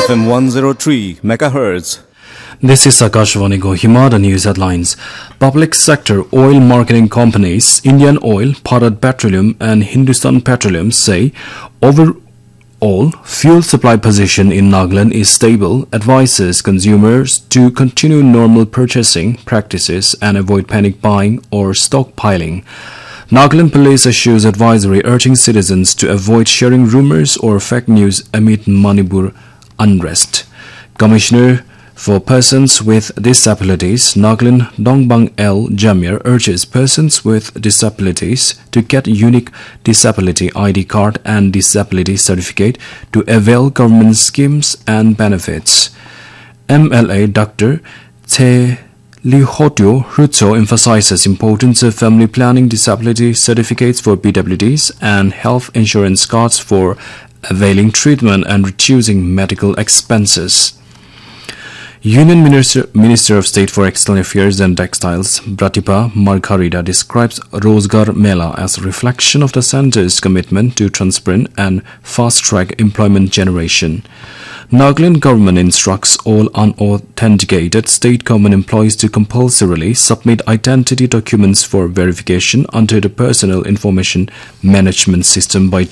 FM 103 megahertz. This is Akashvani Kohima, the news headlines. Public sector oil marketing companies Indian Oil, Bharat Petroleum and Hindustan Petroleum say overall fuel supply position in Nagaland is stable, advises consumers to continue normal purchasing practices and avoid panic buying or stockpiling. Nagaland Police issues advisory urging citizens to avoid sharing rumors or fake news amid Manipur unrest. Commissioner for Persons with Disabilities, Nagaland Dongbang L. Jamir urges persons with disabilities to get unique disability ID card and disability certificate to avail government schemes and benefits. MLA Dr. Lihotio Rutso emphasizes importance of family planning, disability certificates for PWDs, and health insurance cards for availing treatment and reducing medical expenses. Union Minister of State for External Affairs and Textiles, Pratibha Margarida, describes Rozgar Mela as a reflection of the centre's commitment to transparent and fast-track employment generation. Nagaland government instructs all unauthenticated state government employees to compulsorily submit identity documents for verification under the Personal Information Management System by